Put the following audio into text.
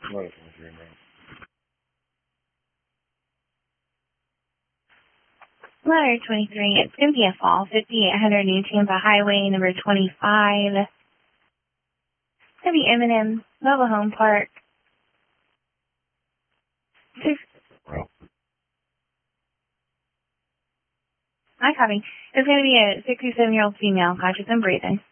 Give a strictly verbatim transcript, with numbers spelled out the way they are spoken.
What twenty-three now? Letter twenty-three, it's Cynthia Fall, fifty-eight hundred New Tampa Highway, number twenty-five. It's going to be Eminem, Mobile Home Park. Six. Well. Hi, copy. It's going to be a sixty-seven-year-old female, conscious and breathing.